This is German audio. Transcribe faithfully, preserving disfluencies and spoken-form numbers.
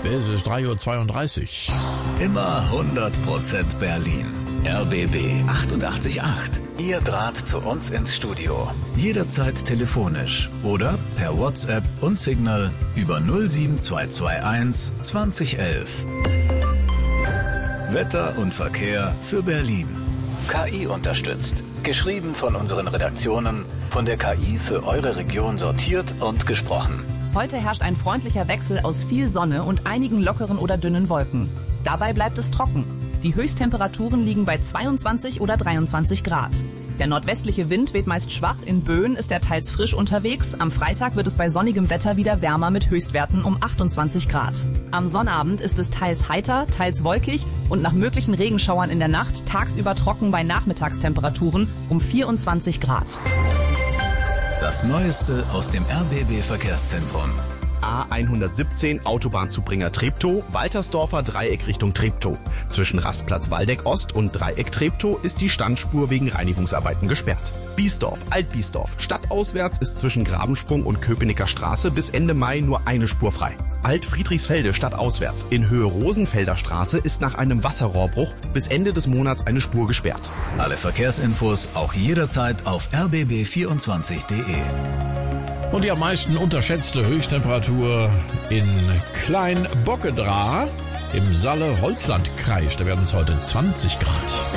Es ist drei Uhr zweiunddreißig. Immer hundert Prozent Berlin. R B B achtundachtzig Komma acht. Ihr Draht zu uns ins Studio. Jederzeit telefonisch oder per WhatsApp und Signal über null sieben zwei zwei eins zwanzig elf. Wetter und Verkehr für Berlin. K I unterstützt. Geschrieben von unseren Redaktionen, von der K I für eure Region sortiert und gesprochen. Heute herrscht ein freundlicher Wechsel aus viel Sonne und einigen lockeren oder dünnen Wolken. Dabei bleibt es trocken. Die Höchsttemperaturen liegen bei zweiundzwanzig oder dreiundzwanzig Grad. Der nordwestliche Wind weht meist schwach, in Böen ist er teils frisch unterwegs. Am Freitag wird es bei sonnigem Wetter wieder wärmer mit Höchstwerten um achtundzwanzig Grad. Am Sonnabend ist es teils heiter, teils wolkig und nach möglichen Regenschauern in der Nacht tagsüber trocken bei Nachmittagstemperaturen um vierundzwanzig Grad. Das Neueste aus dem R B B-Verkehrszentrum. A hundertsiebzehn Autobahnzubringer Treptow, Waltersdorfer Dreieck Richtung Treptow. Zwischen Rastplatz Waldeck Ost und Dreieck Treptow ist die Standspur wegen Reinigungsarbeiten gesperrt. Biesdorf, Altbiesdorf, stadtauswärts ist zwischen Grabensprung und Köpenicker Straße bis Ende Mai nur eine Spur frei. Alt-Friedrichsfelde stadtauswärts in Höhe Rosenfelder Straße ist nach einem Wasserrohrbruch bis Ende des Monats eine Spur gesperrt. Alle Verkehrsinfos auch jederzeit auf r b b vierundzwanzig punkt de. Und die am meisten unterschätzte Höchsttemperatur in Kleinbockedra im Saale-Holzland-Kreis. Da werden es heute zwanzig Grad.